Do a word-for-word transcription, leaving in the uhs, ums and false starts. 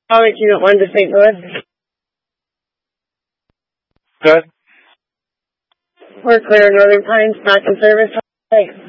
Alex Unit one to Saint Louis. Good. We're clear, Northern Pines, back in service. Thanks.